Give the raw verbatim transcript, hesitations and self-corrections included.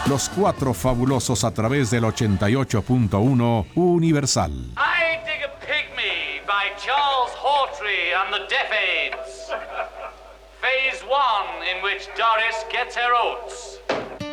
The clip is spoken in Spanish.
Los Cuatro Fabulosos a través del ochenta y ocho punto uno Universal. I Dig a Pygmy by Charles Hawtrey and the Deaf Aids. Phase one, in which Doris gets her oats.